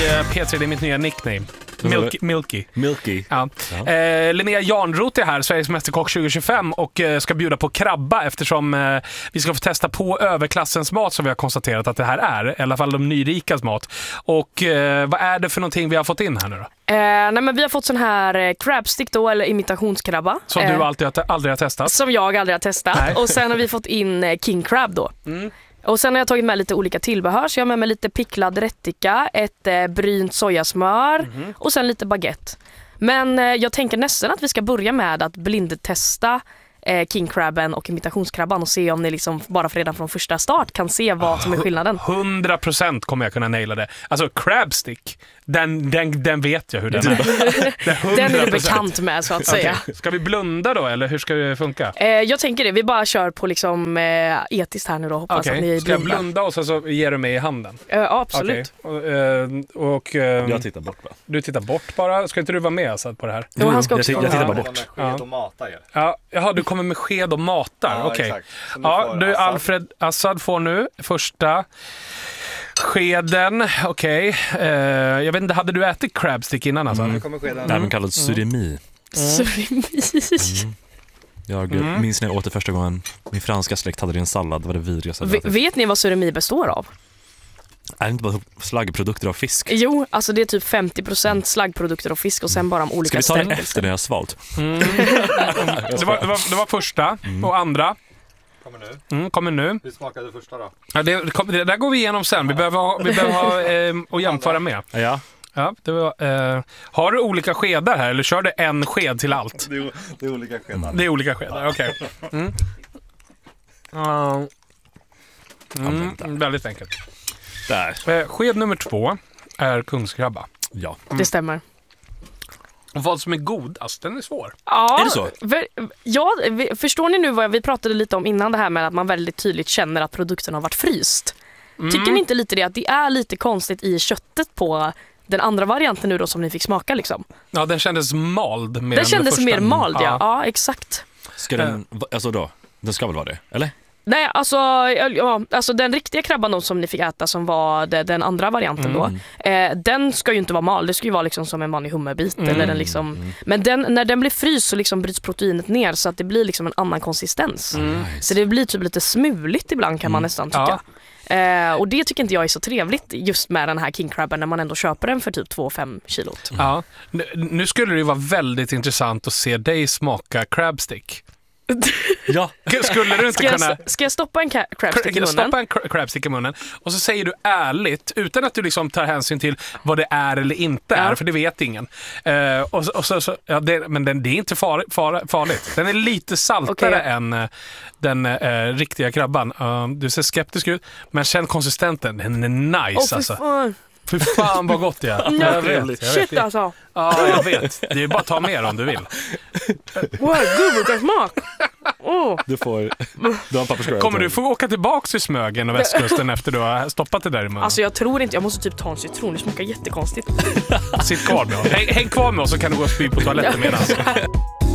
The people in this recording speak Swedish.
P3, det är mitt nya nickname. Milky. Ja. Linnea Jarnroth är här, Sveriges mästerkock 2025, och ska bjuda på krabba eftersom vi ska få testa på överklassens mat som vi har konstaterat att det här är, i alla fall de nyrikas mat. Och vad är det för någonting vi har fått in här nu då? Nej, men vi har fått sån här crabstick då, eller imitationskrabba. Som du aldrig har testat? Som jag aldrig har testat. Nej. Och sen har vi fått in king crab då. Och sen har jag tagit med lite olika tillbehör. Så jag har med mig lite picklad rättika, ett brynt sojasmör och sen lite baguette. Men jag tänker nästan att vi ska börja med att blindtesta king crabben och imitationskrabban och se om ni liksom bara redan från första start kan se vad som är skillnaden. 100% kommer jag kunna naila det. Alltså crabstick, den vet jag hur den är. Den är du bekant med, så att säga. Ska vi blunda då, eller hur ska det funka? Jag tänker det, vi bara kör på liksom etiskt här nu då. Hoppas att ni ska jag blunda och så ger du mig i handen? Ja, absolut. Jag tittar bort bara. Du tittar bort bara? Ska inte du vara med Assad på det här? Jo, han ska också jag tittar bara bort. Sked och matar er. Ja, jaha, du kommer med sked och matar. Okej. Ja, du Alfred Assad får nu första skeden. Okej. Jag vet inte, hade du ätit crabstick innan alltså? Även kallad surimi. Jag minns när jag åt det första gången. Min franska släkt hade det i en sallad. Det var det vidrigaste. Vet ni vad surimi består av? Är det inte bara slaggprodukter av fisk? Jo, alltså det är typ 50% slaggprodukter av fisk och sen bara om olika stärkelser. Ska vi ta den efter det jag har svalt? Det var första och andra. Kommer nu. Vi smakade första då. Ja, det där går vi igenom sen. Vi behöver ha att jämföra med. Ja. Ja, det var, har du olika skedar här eller kör du en sked till allt? Det är olika skedar. Det är olika skedar, okej. Väldigt enkelt. Där. Sked nummer 2 är kungskrabba. Ja. Det stämmer. Och vad som är godast, den är svår. Ja, är det så? Förstår ni nu vad vi pratade lite om innan, det här med att man väldigt tydligt känner att produkten har varit fryst? Tycker ni inte lite det att det är lite konstigt i köttet på den andra varianten nu då som ni fick smaka liksom? Ja, den kändes mald mer. Den kändes mer mald, ja. Ja, exakt. Ska den, alltså då, den ska väl vara det, eller? Nej, alltså den riktiga krabban då, som ni fick äta som var den andra varianten då, den ska ju inte vara mal, det ska ju vara liksom som en vanlig hummerbit eller den liksom, men när den blir fryst så liksom bryts proteinet ner så att det blir liksom en annan konsistens. Så det blir typ lite smuligt ibland kan man nästan tycka. Och det tycker inte jag är så trevligt just med den här king crabben när man ändå köper den för typ 2-5 kilot. Ja, nu skulle det ju vara väldigt intressant att se dig smaka crabstick. Ja. Skulle du inte kunna... Ska jag stoppa en crabstick i munnen? Stoppa en crabstick i munnen och så säger du ärligt, utan att du liksom tar hänsyn till vad det är eller inte är, för det vet ingen. Men det är inte farligt. Den är lite saltare än den riktiga krabban. Du ser skeptisk ut, men känn konsistenten. Den är nice alltså. Fy fan vad gott det är. Jag vet. Shit alltså. Ja, jag vet. Det är bara att ta mer om du vill. Wow, gud vilken smak. Du har en papperskorg. Kommer du få åka tillbaka till Smögen och västkusten efter du har stoppat det där i munnen? Alltså jag tror inte, jag måste typ ta en citron. Det smakar jättekonstigt. Sitt kvar med oss. Häng kvar med oss så kan du gå och spy på toaletten medan.